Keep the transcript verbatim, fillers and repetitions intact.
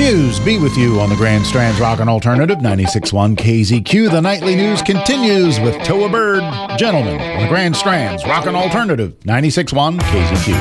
News be with you on the Grand Strands Rockin' Alternative ninety-six point one K Z Q. The nightly news continues with Toa Bird. Gentlemen, on the Grand Strands Rockin' Alternative ninety-six point one K Z Q.